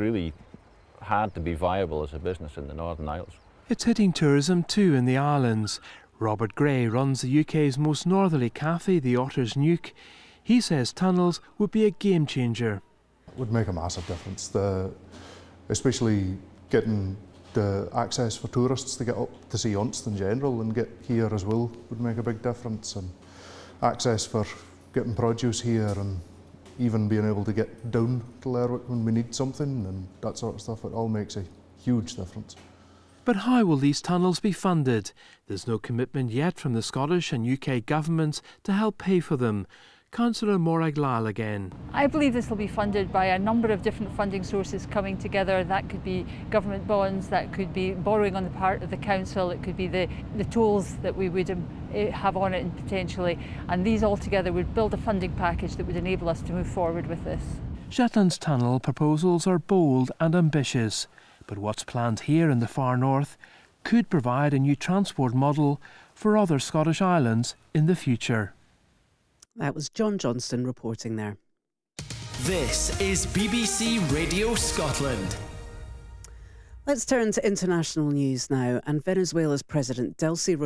really hard to be viable as a business in the Northern Isles. It's hitting tourism too in the islands. Robert Gray runs the UK's most northerly cafe, the Otter's Nuke. He says tunnels would be a game changer. It would make a massive difference, especially getting the access for tourists to get up to see Unst in general and get here as well would make a big difference, and access for getting produce here and even being able to get down to Lerwick when we need something and that sort of stuff. It all makes a huge difference. But how will these tunnels be funded? There's no commitment yet from the Scottish and UK governments to help pay for them. Councillor Morag Lyle again. I believe this will be funded by a number of different funding sources coming together. That could be government bonds, that could be borrowing on the part of the council, it could be the tolls that we would have on it potentially. And these all together would build a funding package that would enable us to move forward with this. Shetland's tunnel proposals are bold and ambitious. But what's planned here in the far north could provide a new transport model for other Scottish islands in the future. That was John Johnston reporting there. This is BBC Radio Scotland. Let's turn to international news now. And Venezuela's President Delcy